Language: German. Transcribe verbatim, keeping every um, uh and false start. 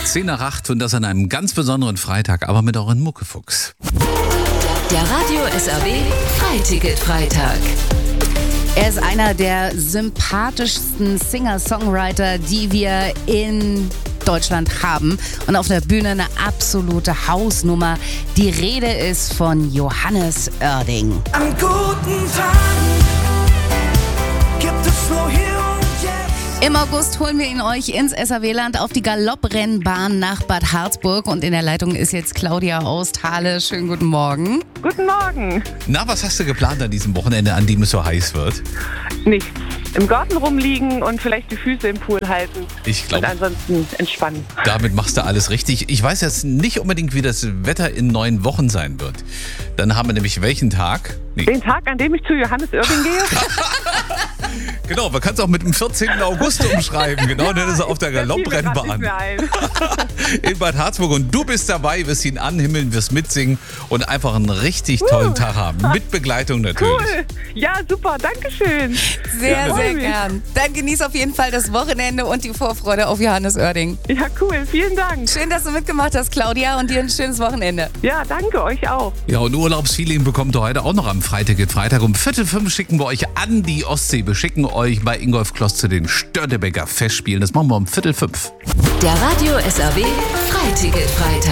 zehn nach acht und das an einem ganz besonderen Freitag, aber mit euren Muckefuchs. Der Radio S R W Freiticket-Freitag. Er ist einer der sympathischsten Singer-Songwriter, die wir in Deutschland haben. Und auf der Bühne eine absolute Hausnummer. Die Rede ist von Johannes Oerding. An guten Tagen gibt es nur hier und jetzt. Im August holen wir ihn euch ins S R W-Land auf die Galopprennbahn nach Bad Harzburg. Und in der Leitung ist jetzt Claudia aus Thale. Schönen guten Morgen. Guten Morgen. Na, was hast du geplant an diesem Wochenende, an dem es so heiß wird? Nichts. Im Garten rumliegen und vielleicht die Füße im Pool halten. Ich glaube, und ansonsten entspannen. damit machst du alles richtig. Ich weiß jetzt nicht unbedingt, wie das Wetter in neun Wochen sein wird. Dann haben wir nämlich welchen Tag? Nee. Den Tag, an dem ich zu Johannes Oerding gehe? Genau, man kann es auch mit dem vierzehnten August umschreiben. Genau, dann ist er auf der Da fiel mir grad Galopprennbahn nicht mehr ein. in Bad Harzburg. Und du bist dabei, wirst ihn anhimmeln, wirst mitsingen und einfach einen richtig tollen Tag haben. Mit Begleitung natürlich. Cool. Ja, super. Dankeschön. Sehr, Ja, sehr mich. gern. Dann genieß auf jeden Fall das Wochenende und die Vorfreude auf Johannes Oerding. Ja, cool. Vielen Dank. Schön, dass du mitgemacht hast, Claudia, und dir ein schönes Wochenende. Ja, danke euch auch. Ja, und Urlaubsfeeling bekommt ihr heute auch noch am Freitag. Freitag um Viertel fünf schicken wir euch an die Ostsee. Wir schicken euch bei Ingolf Kloss zu den Störtebeker Festspielen. Das machen wir um Viertel fünf. Der Radio S R W Freiticket-Freitag.